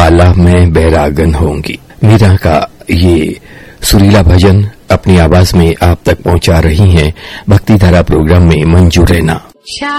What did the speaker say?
बाला मैं बैरागन होंगी। मीरा का ये सुरीला भजन अपनी आवाज में आप तक पहुंचा रही हैं भक्ति धारा प्रोग्राम में मंजू रैना।